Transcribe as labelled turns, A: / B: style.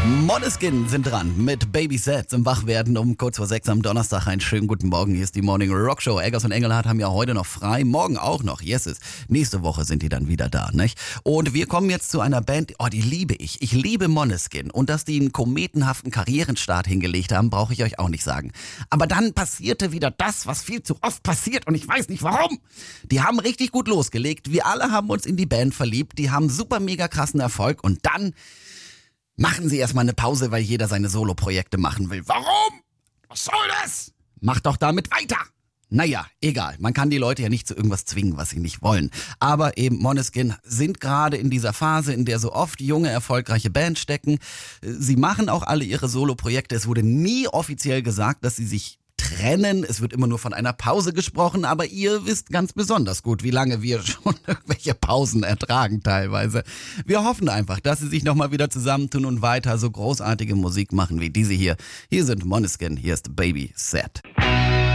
A: Måneskin sind dran mit Baby Set zum Wachwerden um kurz vor 6 am Donnerstag. Einen schönen guten Morgen, hier ist die Morning Rock Show. Eggers und Engelhardt haben ja heute noch frei, morgen auch noch, yeses. Nächste Woche sind die dann wieder da, nicht? Und wir kommen jetzt zu einer Band, die liebe ich. Ich liebe Måneskin. Und dass die einen kometenhaften Karrierenstart hingelegt haben, brauche ich euch auch nicht sagen. Aber dann passierte wieder das, was viel zu oft passiert und ich weiß nicht warum. Die haben richtig gut losgelegt, wir alle haben uns in die Band verliebt, die haben super mega krassen Erfolg und dann machen Sie erstmal eine Pause, weil jeder seine Soloprojekte machen will. Warum? Was soll das? Macht doch damit weiter. Naja, egal. Man kann die Leute ja nicht zu irgendwas zwingen, was sie nicht wollen. Aber eben Måneskin sind gerade in dieser Phase, in der so oft junge, erfolgreiche Bands stecken. Sie machen auch alle ihre Soloprojekte. Es wurde nie offiziell gesagt, dass sie sich trennen. Es wird immer nur von einer Pause gesprochen, aber ihr wisst ganz besonders gut, wie lange wir schon irgendwelche Pausen ertragen teilweise. Wir hoffen einfach, dass sie sich nochmal wieder zusammentun und weiter so großartige Musik machen wie diese hier. Hier sind Måneskin, hier ist Baby Set.